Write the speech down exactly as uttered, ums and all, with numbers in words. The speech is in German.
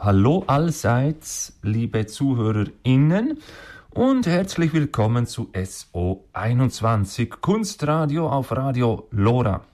Hallo allseits, liebe ZuhörerInnen, und herzlich willkommen zu S O einundzwanzig Kunstradio auf Radio Lora.